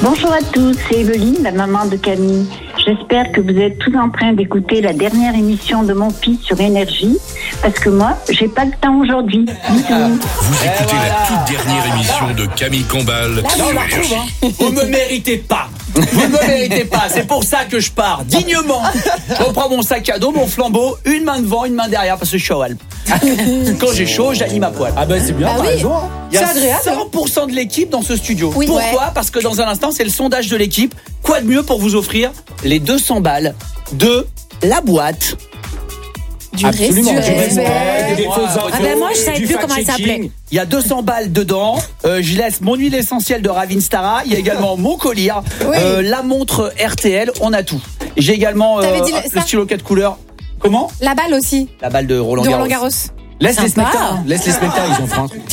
Bonjour à tous, c'est Evelyne, la maman de Camille. J'espère que vous êtes tous en train d'écouter la dernière émission de mon fils sur Énergie, parce que moi, j'ai pas le temps aujourd'hui. Bisous. Vous écoutez la toute dernière émission de Camille Combal sur Énergie. Vous me méritez pas. Vous ne me méritez pas. C'est pour ça que je pars dignement. Je reprends mon sac à dos, mon flambeau, une main devant, une main derrière, parce que je suis au Alpes. Quand j'ai chaud, j'anime à poil. Ah bah c'est bien, t'as raison. Il y a C'est agréable. 100% de l'équipe dans ce studio. Oui, Pourquoi ouais. Parce que dans un instant, c'est le sondage de l'équipe. Quoi de mieux pour vous offrir les 200 balles de la boîte Du Absolument, respect. du respect, des fausses infos, Ah ben moi, je savais du plus comment elle fact-checking. s'appelait. Il y a 200 balles dedans. Je laisse mon huile essentielle de Ravin Stara. Il y a également mon collier, Oui. la montre RTL. On a tout. J'ai également T'avais dit le ça stylo 4 couleurs. Comment La balle aussi, La balle de Roland de Garros. Roland Garros. Laisse les Sympa. spectacles, ils ont fait un truc.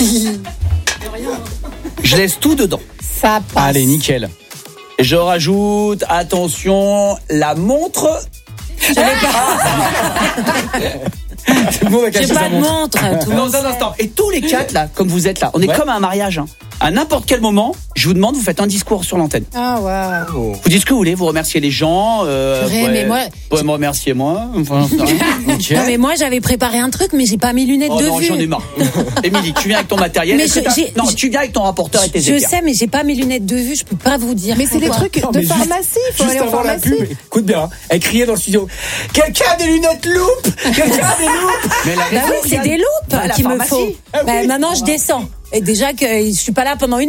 Je laisse tout dedans. Ça passe. Allez, nickel. Je rajoute, attention, la montre. C'est bon, on va cacher J'ai sa pas de montre. montre. Tout le monde Dans un sait. instant. Et tous les quatre là, comme vous êtes là, on est Ouais. comme à un mariage. Hein. À n'importe quel moment, je vous demande, vous faites un discours sur l'antenne. Ah waouh. Vous dites ce que vous voulez, vous remerciez les gens. Purée, mais moi- Vous pouvez me remercier moi. Enfin, c'est rien. Ok. Non mais moi j'avais préparé un truc mais j'ai pas mes lunettes Oh de non, vue. j'en ai marre. Émilie, tu viens avec ton matériel. Mais Est-ce que j'ai- non, tu viens avec ton rapporteur et tes Je étières. sais mais j'ai pas mes lunettes de vue, je peux pas vous dire. Mais c'est des pourquoi. trucs Non, de mais pharmacie, il faut juste aller en avant la pharmacie. pub, écoute bien, hein, elle criait dans le studio. Quelqu'un a des lunettes loupe. Quelqu'un a des loupes. Mais la Bah oui, c'est des loupes Va à la qu'il me pharmacie. faut. Ah Bah oui. maintenant je descends. Et déjà que je suis pas là pendant une